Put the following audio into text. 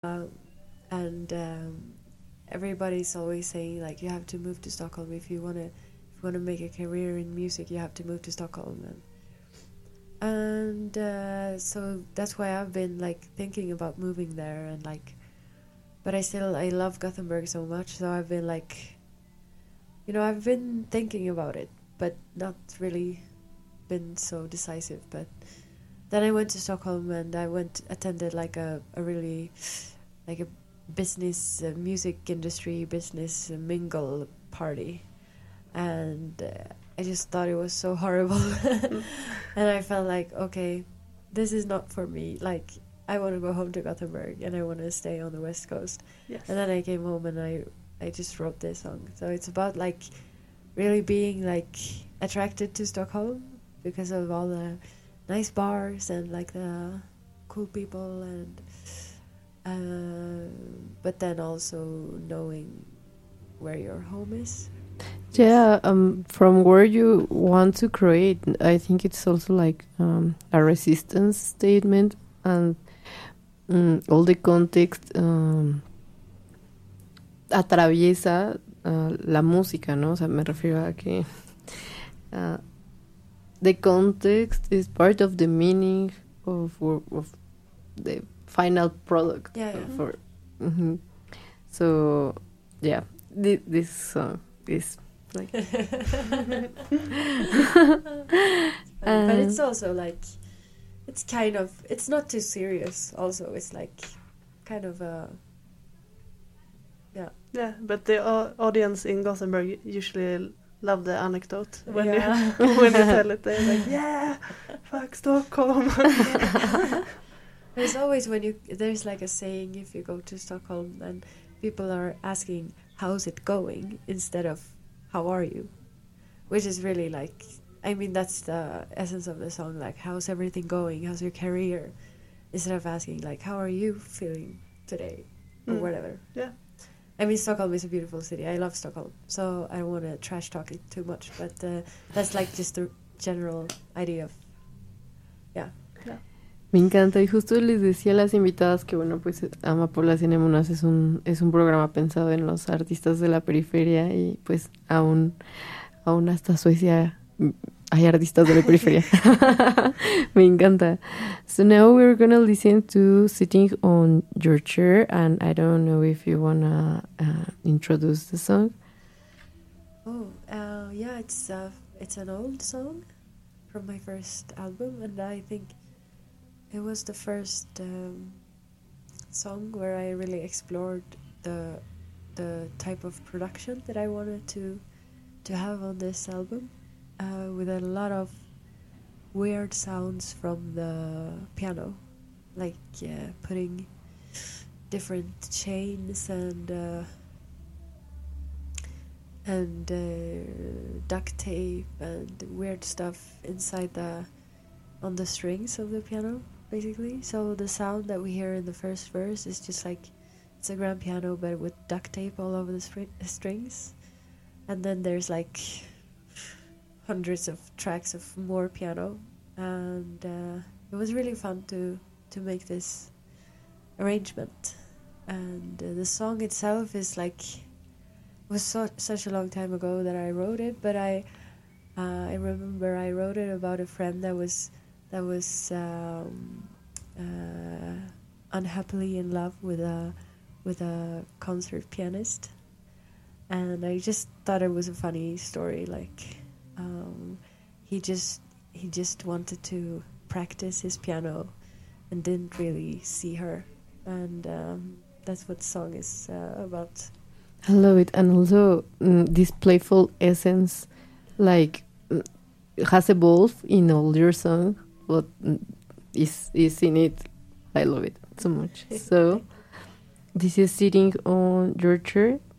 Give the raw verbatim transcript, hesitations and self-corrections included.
uh, and um, everybody's always saying like you have to move to Stockholm if you want to if you want to make a career in music, you have to move to Stockholm. And and uh, so that's why I've been like thinking about moving there, and like, but I still I love Gothenburg so much, so I've been like, you know, I've been thinking about it, but not really been so decisive. But then I went to Stockholm, and I went attended like a, a really like a business uh, music industry business uh, mingle party, and uh, I just thought it was so horrible. And I felt like, okay, this is not for me. Like, I want to go home to Gothenburg, and I want to stay on the West Coast. Yes. And then I came home, and I I just wrote this song. So it's about like really being like attracted to Stockholm because of all the nice bars and like the cool people, and uh, but then also knowing where your home is. Yeah, um, from where you want to create, I think it's also like um, a resistance statement, and um, all the context um, atraviesa uh, la música, ¿no? O sea, me refiero a que uh, the context is part of the meaning of of the final product. Yeah, yeah. For mm-hmm. So yeah, th- this song is like but it's also like it's kind of it's not too serious. Also, it's like kind of a yeah. Yeah, but the uh, audience in Gothenburg usually love the anecdote when Yeah. you when you tell it. They're like, yeah, fuck Stockholm. There's always when you there's like a saying if you go to Stockholm and people are asking how's it going instead of how are you, which is really like, I mean, that's the essence of the song, like how's everything going, how's your career, instead of asking like how are you feeling today or Mm. whatever. Yeah. I mean, Stockholm is a beautiful city. I love Stockholm, so I don't want to trash talk it too much, but uh, that's like just the general idea of yeah. Me encanta, y justo les decía a las invitadas que bueno, pues Amapolas Anémonas es un es un programa pensado en los artistas de la periferia, y pues aún aún hasta Suecia hay artistas de la periferia. Me encanta. So now we're gonna listen to Sitting on Your Chair, and I don't know if you wanna uh, introduce the song. Oh, uh, yeah, it's uh, it's an old song from my first album, and I think it was the first um, song where I really explored the the type of production that I wanted to to have on this album, uh, with a lot of weird sounds from the piano, like uh, putting different chains and uh, and uh, duct tape and weird stuff inside the on the strings of the piano, basically. So the sound that we hear in the first verse is just like it's a grand piano but with duct tape all over the spri- strings, and then there's like hundreds of tracks of more piano, and uh, it was really fun to to make this arrangement. And uh, the song itself is like, it was so, such a long time ago that I wrote it, but I uh, I remember I wrote it about a friend that was that was um, uh, unhappily in love with a with a concert pianist, and I just thought it was a funny story. Like um, he just he just wanted to practice his piano and didn't really see her, and um, that's what the song is uh, about. I love it, and also mm, this playful essence, like mm, has evolved in all your song, but mm, is is in it. I love it so much. So this is Sitting on Your Chair,